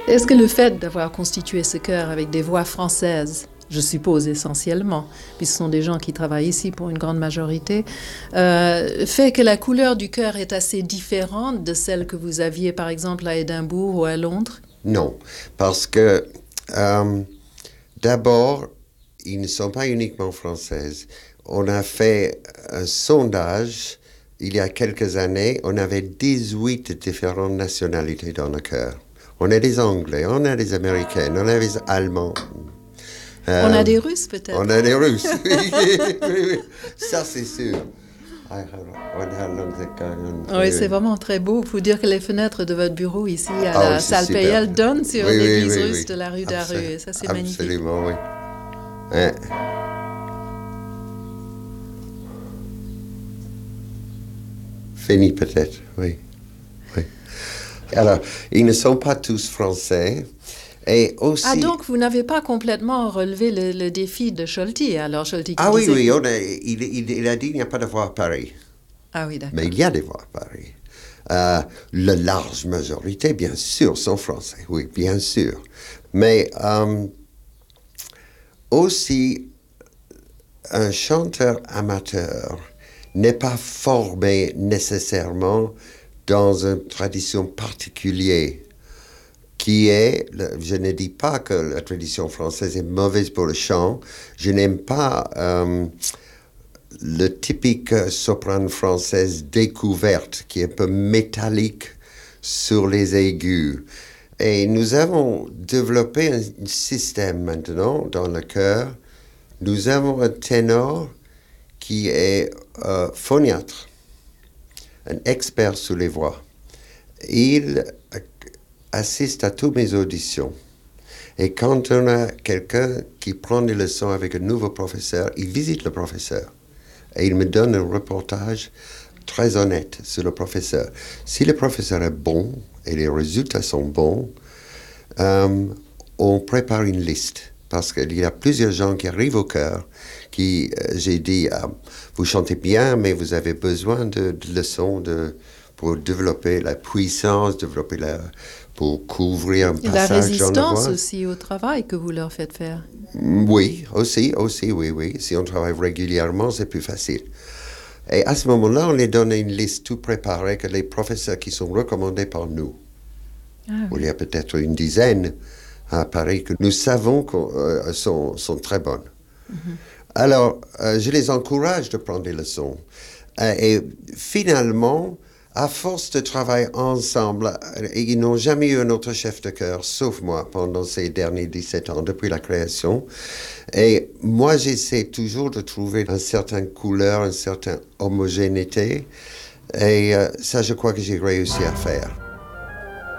Est-ce que le fait d'avoir constitué ce chœur avec des voix françaises, je suppose essentiellement, puisque ce sont des gens qui travaillent ici pour une grande majorité, fait que la couleur du chœur est assez différente de celle que vous aviez par exemple à Édimbourg ou à Londres? Non, parce que d'abord, ils ne sont pas uniquement françaises. On a fait un sondage il y a quelques années. On avait 18 différentes nationalités dans le chœur. On a des Anglais, on a des Américains, on a des Allemands. On a des Russes peut-être? On a des Russes, oui. Ça c'est sûr. Oui, c'est vraiment très beau. Il faut dire que les fenêtres de votre bureau ici à la salle Payel donnent sur l'église russe de la rue d'Arru. Ça, c'est magnifique. Absolument, oui. Fini peut-être, oui. Alors, ils ne sont pas tous français. Et aussi... Ah, donc vous n'avez pas complètement relevé le défi de Scholti, alors Scholti qui oui, disait... il a dit qu'il n'y a pas de voix à Paris. Ah oui, d'accord. Mais il y a des voix à Paris. La large majorité, bien sûr, sont français, oui, bien sûr. Mais aussi, un chanteur amateur n'est pas formé nécessairement dans une tradition particulière qui est, je ne dis pas que la tradition française est mauvaise pour le chant, je n'aime pas le typique soprane française découverte qui est un peu métallique sur les aigus. Et nous avons développé un système maintenant dans le chœur. Nous avons un ténor qui est phoniatre, un expert sur les voix. Il assiste à toutes mes auditions. Et quand on a quelqu'un qui prend des leçons avec un nouveau professeur, il visite le professeur. Et il me donne un reportage très honnête sur le professeur. Si le professeur est bon et les résultats sont bons, on prépare une liste. Parce qu'il y a plusieurs gens qui arrivent au chœur qui, j'ai dit, vous chantez bien, mais vous avez besoin de leçons pour développer la puissance, pour couvrir un passage la dans la résistance voix. aussi au travail que vous leur faites faire. Oui, aussi, oui. Si on travaille régulièrement, c'est plus facile. Et à ce moment-là, on les donne une liste tout préparée que les professeurs qui sont recommandés par nous. Il y a peut-être une dizaine à Paris que nous savons sont très bonnes. Alors, je les encourage de prendre des leçons. Et finalement, à force de travailler ensemble, ils n'ont jamais eu un autre chef de chœur, sauf moi, pendant ces derniers 17 ans, depuis la création. Et moi, j'essaie toujours de trouver une certaine couleur, une certaine homogénéité. Et ça, je crois que j'ai réussi à faire.